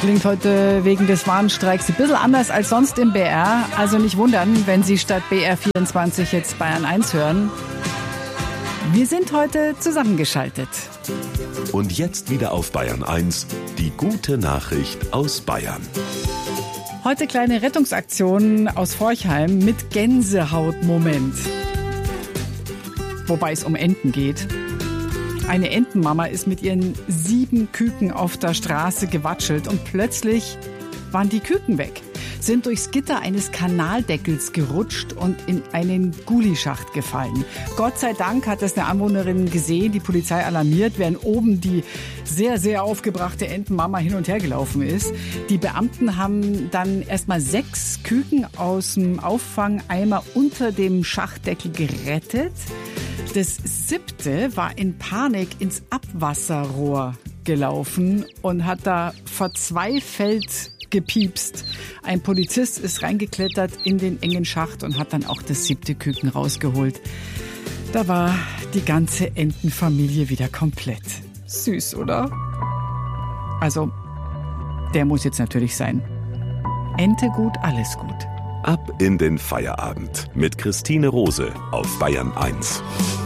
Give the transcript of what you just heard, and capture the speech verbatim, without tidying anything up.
Klingt heute wegen des Warnstreiks ein bisschen anders als sonst im B R. Also nicht wundern, wenn Sie statt B R vierundzwanzig jetzt Bayern eins hören. Wir sind heute zusammengeschaltet. Und jetzt wieder auf Bayern eins, die gute Nachricht aus Bayern. Heute kleine Rettungsaktion aus Forchheim mit Gänsehautmoment. Wobei es um Enten geht. Eine Entenmama ist mit ihren sieben Küken auf der Straße gewatschelt und plötzlich waren die Küken weg, sind durchs Gitter eines Kanaldeckels gerutscht und in einen Gulischacht gefallen. Gott sei Dank hat das eine Anwohnerin gesehen, die Polizei alarmiert, während oben die sehr, sehr aufgebrachte Entenmama hin und her gelaufen ist. Die Beamten haben dann erstmal sechs Küken aus dem Auffangeimer unter dem Schachtdeckel gerettet. Das siebte war in Panik ins Abwasserrohr gelaufen und hat da verzweifelt gepiepst. Ein Polizist ist reingeklettert in den engen Schacht und hat dann auch das siebte Küken rausgeholt. Da war die ganze Entenfamilie wieder komplett. Süß, oder? Also, der muss jetzt natürlich sein. Ente gut, alles gut. Ab in den Feierabend mit Christine Rose auf Bayern eins.